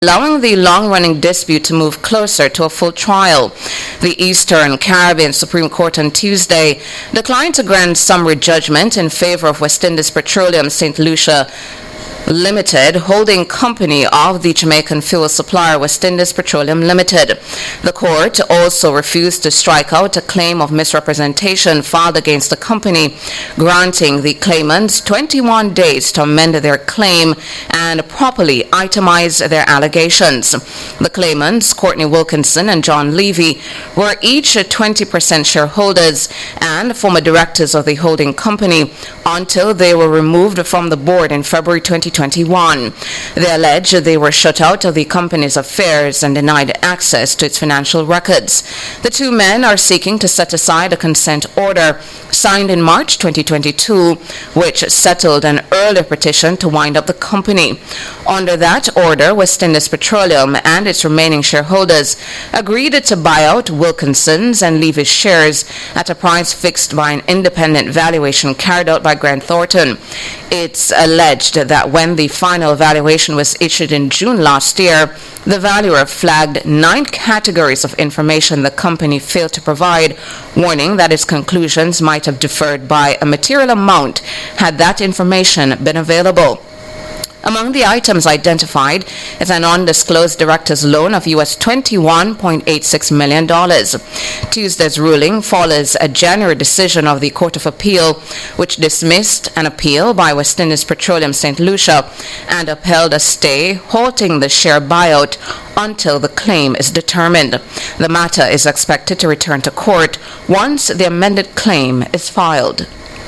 allowing the long-running dispute to move closer to a full trial. The Eastern Caribbean Supreme Court on Tuesday declined to grant summary judgment in favor of West Indies Petroleum St. Lucia Limited, holding company of the Jamaican fuel supplier West Indies Petroleum Limited. The court also refused to strike out a claim of misrepresentation filed against the company, granting the claimants 21 days to amend their claim and properly itemize their allegations. The claimants, Courtney Wilkinson and John Levy, were each 20% shareholders and former directors of the holding company until they were removed from the board in February 2021. They allege they were shut out of the company's affairs and denied access to its financial records. The two men are seeking to set aside a consent order signed in March 2022, which settled an earlier petition to wind up the company. Under that order, West Indies Petroleum and its remaining shareholders agreed to buy out Wilkinson's and Levy's shares at a price fixed by an independent valuation carried out by Grant Thornton. It's alleged that when the final valuation was issued in June last year, the valuer flagged 9 categories of information the company failed to provide, warning that its conclusions might have differed by a material amount had that information been available. Among the items identified is an undisclosed director's loan of US $21.86 million. Tuesday's ruling follows a January decision of the Court of Appeal, which dismissed an appeal by West Indies Petroleum St. Lucia and upheld a stay halting the share buyout until the claim is determined. The matter is expected to return to court once the amended claim is filed.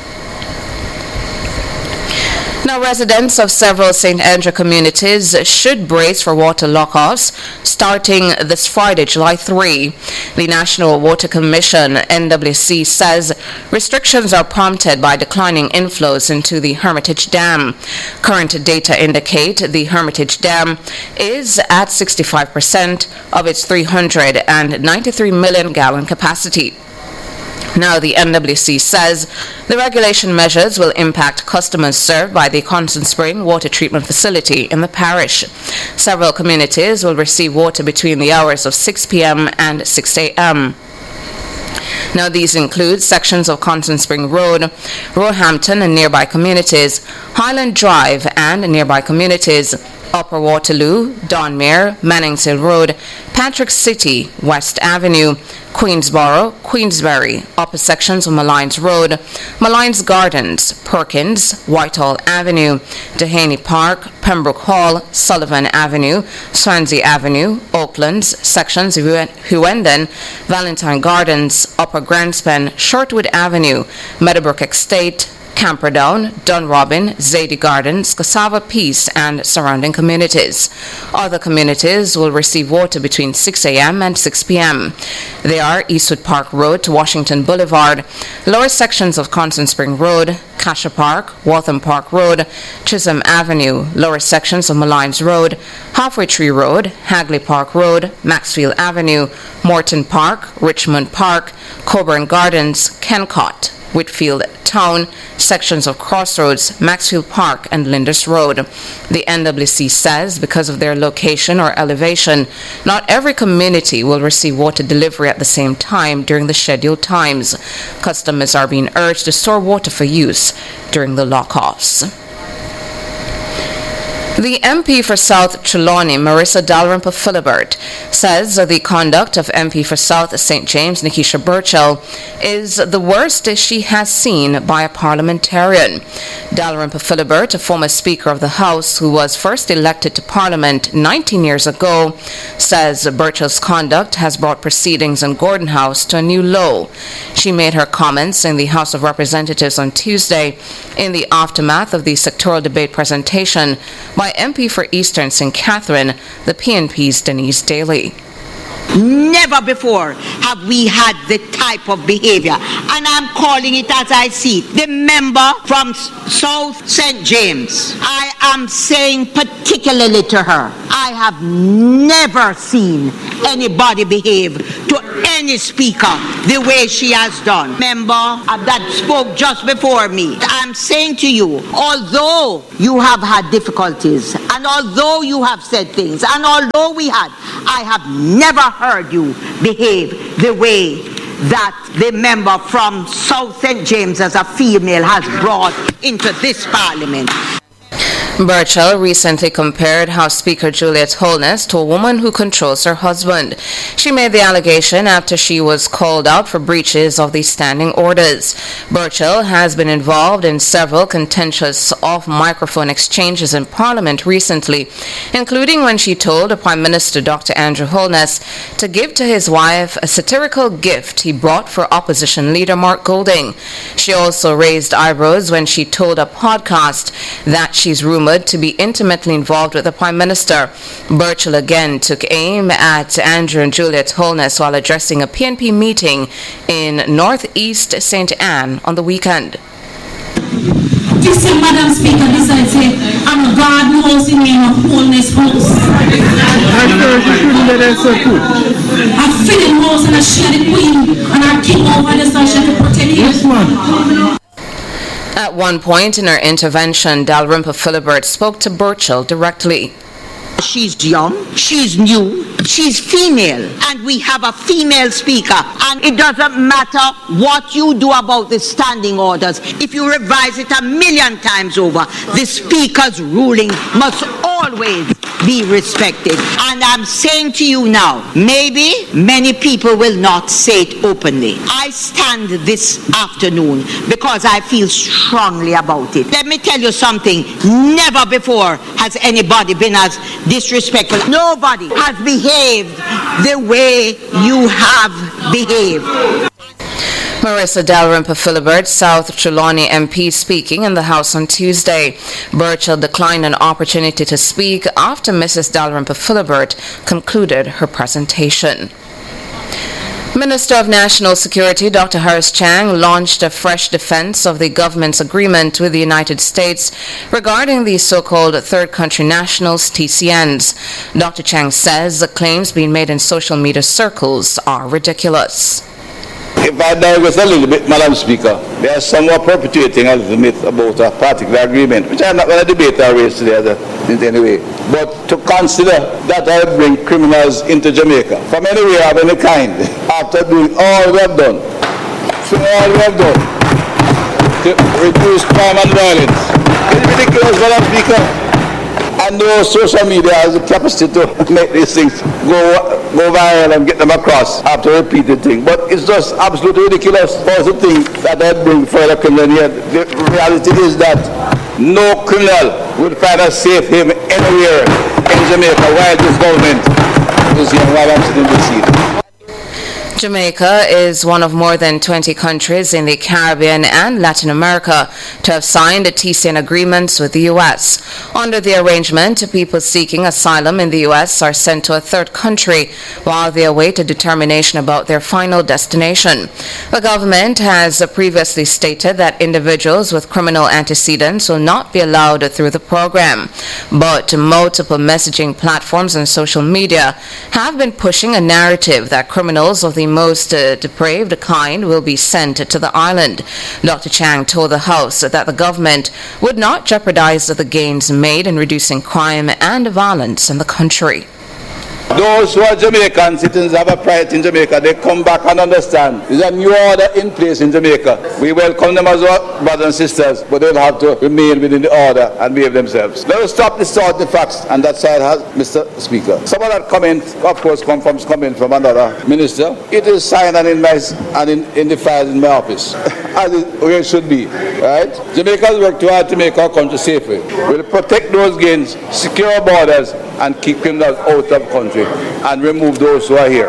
Now, residents of several St. Andrew communities should brace for water lockoffs starting this Friday, July 3. The National Water Commission, NWC, says restrictions are prompted by declining inflows into the Hermitage Dam. Current data indicate the Hermitage Dam is at 65% of its 393 million gallon capacity. Now, the NWC says the regulation measures will impact customers served by the Constant Spring Water Treatment Facility in the parish. Several communities will receive water between the hours of 6 p.m. and 6 a.m. Now, these include sections of Constant Spring Road, Roehampton and nearby communities, Highland Drive and nearby communities, Upper Waterloo, Donmere, Mannings Hill Road, Patrick City, West Avenue, Queensborough, Queensbury, upper sections of Malines Road, Malines Gardens, Perkins, Whitehall Avenue, Dehaney Park, Pembroke Hall, Sullivan Avenue, Swansea Avenue, Oaklands, sections of Huendon, Valentine Gardens, Upper Grandspan, Shortwood Avenue, Meadowbrook Estate, Camperdown, Dunrobin, Zadie Gardens, Cassava Peace, and surrounding communities. Other communities will receive water between 6 a.m. and 6 p.m. They are Eastwood Park Road to Washington Boulevard, lower sections of Constant Spring Road, Cassia Park, Waltham Park Road, Chisholm Avenue, lower sections of Malines Road, Halfway Tree Road, Hagley Park Road, Maxfield Avenue, Morton Park, Richmond Park, Coburn Gardens, Kencott, Whitfield Town, sections of Crossroads, Maxfield Park, and Linders Road. The NWC says because of their location or elevation, not every community will receive water delivery at the same time during the scheduled times. Customers are being urged to store water for use during the lockoffs. The MP for South Trelawney, Marissa Dalrymple Philibert, says the conduct of MP for South St. James, Nikisha Burchell, is the worst she has seen by a parliamentarian. Dalrymple Philibert, a former Speaker of the House who was first elected to Parliament 19 years ago, says Burchell's conduct has brought proceedings in Gordon House to a new low. She made her comments in the House of Representatives on Tuesday in the aftermath of the sectoral debate presentation by MP for Eastern St. Catherine, the PNP's Denise Daly. Never before have we had the type of behavior, and I'm calling it as I see it. The member from South St. James, I am saying particularly to her, I have never seen anybody behave to any speaker the way she has done. Member that spoke just before me, I'm saying to you, although you have had difficulties, and although you have said things, and although I have never heard you behave the way that the member from South St. James as a female has brought into this parliament. Burchell recently compared House Speaker Juliet Holness to a woman who controls her husband. She made the allegation after she was called out for breaches of the standing orders. Burchell has been involved in several contentious off-microphone exchanges in Parliament recently, including when she told Prime Minister Dr. Andrew Holness to give to his wife a satirical gift he brought for opposition leader Mark Golding. She also raised eyebrows when she told a podcast that she's rumored to be intimately involved with the Prime Minister. Burchell again took aim at Andrew and Juliet Holness while addressing a PNP meeting in Northeast St. Anne on the weekend. This is Madam Speaker decides to say, I'm a God knows in me a Holness house. I fill in house and I share the queen and I king over the station to protect him. Yes, ma'am. At one point in her intervention, Dalrymple Philibert spoke to Burchell directly. She's young, she's new, she's female, and we have a female speaker. And it doesn't matter what you do about the standing orders. If you revise it 1,000,000 times over, the speaker's ruling must always be respected. And I'm saying to you now, maybe many people will not say it openly. I stand this afternoon because I feel strongly about it. Let me tell you something. Never before has anybody been as disrespectful. Nobody has behaved the way you have behaved. Marissa Dalrymple Philibert, South Trelawney MP, speaking in the House on Tuesday. Burchell declined an opportunity to speak after Mrs. Dalrymple Philibert concluded her presentation. Minister of National Security Dr. Harris Chang launched a fresh defense of the government's agreement with the United States regarding the so-called third country nationals, TCNs. Dr. Chang says the claims being made in social media circles are ridiculous. If I digress a little bit, Madam Speaker, they are somewhat perpetuating a little bit about a particular agreement, which I'm not going to debate or raise today in any way. But to consider that I would bring criminals into Jamaica from anywhere of any kind, after doing all we have done, to reduce crime and violence, it's ridiculous, Madam Speaker. And no social media has the capacity to make these things go viral and get them across after a repeated thing. But it's just absolutely ridiculous for the thing that I bring further criminal here. The reality is that no criminal will find a safe haven anywhere in Jamaica while this government is here while I'm sitting in the seat. Jamaica is one of more than 20 countries in the Caribbean and Latin America to have signed TCN agreements with the U.S. Under the arrangement, people seeking asylum in the U.S. are sent to a third country while they await a determination about their final destination. The government has previously stated that individuals with criminal antecedents will not be allowed through the program. But multiple messaging platforms and social media have been pushing a narrative that criminals of the most depraved kind will be sent to the island. Dr. Chang told the House that the government would not jeopardize the gains made in reducing crime and violence in the country. Those who are Jamaican citizens have a pride in Jamaica. They come back and understand. There's a new order in place in Jamaica. We welcome them as our brothers and sisters, but they'll have to remain within the order and behave themselves. Let us stop distorting the facts, and that side has, Mr. Speaker. Some of that comment, of course, coming from another minister. It is signed and in the files in my office, as it should be. Right? Jamaica's worked too hard to make our country safer. We'll protect those gains, secure our borders, and keep criminals out of the country and remove those who are here.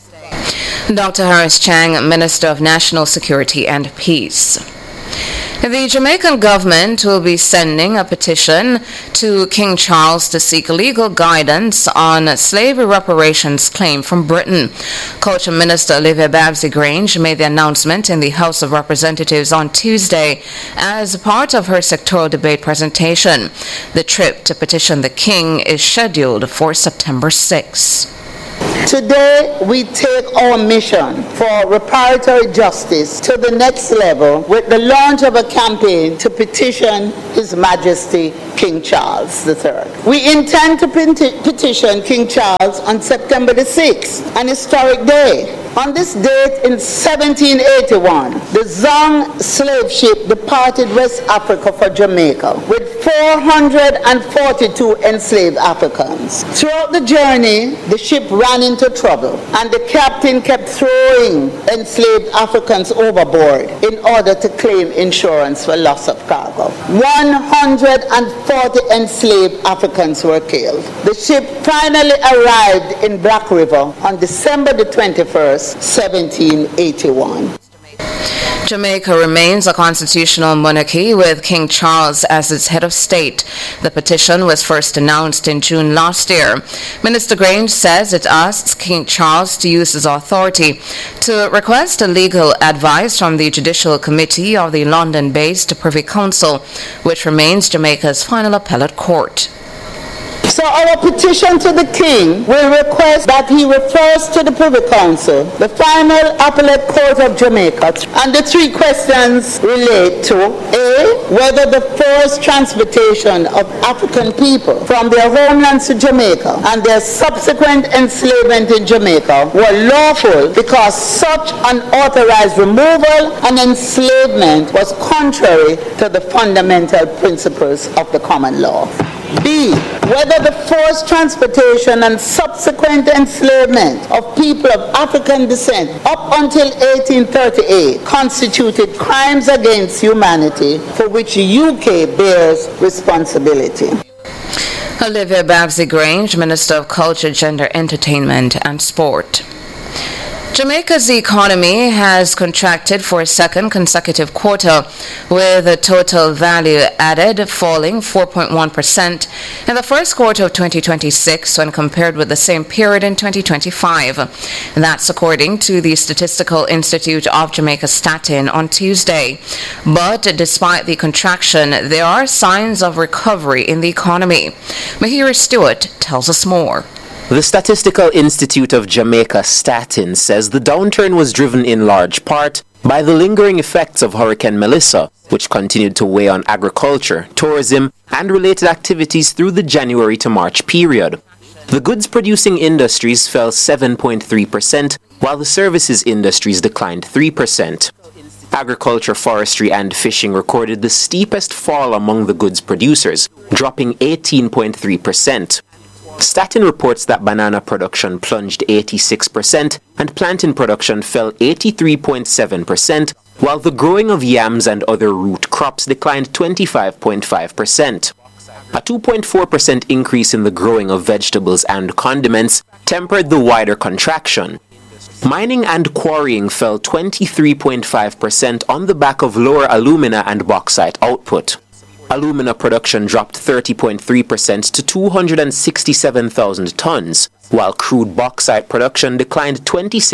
Dr. Harris Chang, Minister of National Security and Peace. The Jamaican government will be sending a petition to King Charles to seek legal guidance on slavery reparations claim from Britain. Culture Minister Olivia Babsy-Grange made the announcement in the House of Representatives on Tuesday as part of her sectoral debate presentation. The trip to petition the King is scheduled for September 6. Today, we take our mission for reparatory justice to the next level with the launch of a campaign to petition His Majesty King Charles III. We intend to petition King Charles on September the 6th, an historic day. On this date in 1781, the Zong slave ship departed West Africa for Jamaica with 442 enslaved Africans. Throughout the journey, the ship ran into trouble, and the captain kept throwing enslaved Africans overboard in order to claim insurance for loss of cargo. 140 enslaved Africans were killed. The ship finally arrived in Black River on December the 21st, 1781. Jamaica remains a constitutional monarchy with King Charles as its head of state. The petition was first announced in June last year. Minister Grange says it asks King Charles to use his authority to request a legal advice from the Judicial Committee of the London-based Privy Council, which remains Jamaica's final appellate court. So our petition to the King will request that he refers to the Privy Council, the final appellate court of Jamaica, and the three questions relate to: A, whether the forced transportation of African people from their homelands to Jamaica and their subsequent enslavement in Jamaica were lawful because such unauthorized removal and enslavement was contrary to the fundamental principles of the common law. B, whether the forced transportation and subsequent enslavement of people of African descent up until 1838 constituted crimes against humanity for which the UK bears responsibility. Olivia Babsy Grange, Minister of Culture, Gender, Entertainment and Sport. Jamaica's economy has contracted for a second consecutive quarter, with the total value added falling 4.1% in the first quarter of 2026 when compared with the same period in 2025. That's according to the Statistical Institute of Jamaica Statin on Tuesday. But despite the contraction, there are signs of recovery in the economy. Mahira Stewart tells us more. The Statistical Institute of Jamaica Statin says the downturn was driven in large part by the lingering effects of Hurricane Melissa, which continued to weigh on agriculture, tourism, and related activities through the January to March period. The goods-producing industries fell 7.3%, while the services industries declined 3%. Agriculture, forestry, and fishing recorded the steepest fall among the goods producers, dropping 18.3%. Statin reports that banana production plunged 86% and plantain production fell 83.7%, while the growing of yams and other root crops declined 25.5%. A 2.4% increase in the growing of vegetables and condiments tempered the wider contraction. Mining and quarrying fell 23.5% on the back of lower alumina and bauxite output. Alumina production dropped 30.3% to 267,000 tons, while crude bauxite production declined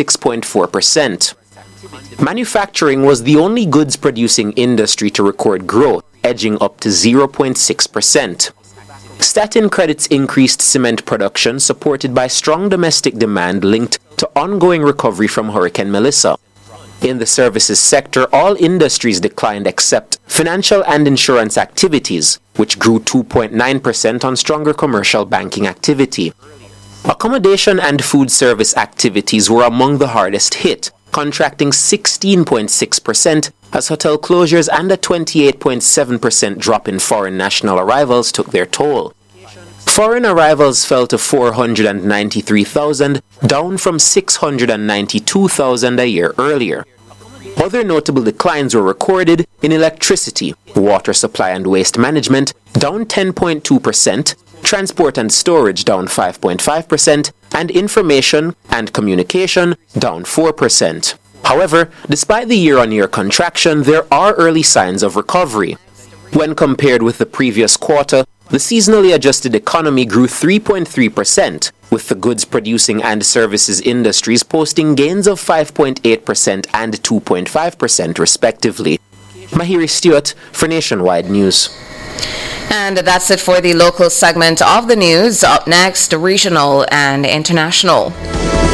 26.4%. Manufacturing was the only goods-producing industry to record growth, edging up to 0.6%. Statin credits increased cement production supported by strong domestic demand linked to ongoing recovery from Hurricane Melissa. In the services sector, all industries declined except financial and insurance activities, which grew 2.9% on stronger commercial banking activity. Accommodation and food service activities were among the hardest hit, contracting 16.6% as hotel closures and a 28.7% drop in foreign national arrivals took their toll. Foreign arrivals fell to 493,000, down from 692,000 a year earlier. Other notable declines were recorded in electricity, water supply and waste management, down 10.2%, transport and storage down 5.5%, and information and communication down 4%. However, despite the year-on-year contraction, there are early signs of recovery. When compared with the previous quarter, the seasonally adjusted economy grew 3.3%, with the goods-producing and services industries posting gains of 5.8% and 2.5% respectively. Mahiri Stewart for Nationwide News. And that's it for the local segment of the news. Up next, regional and international.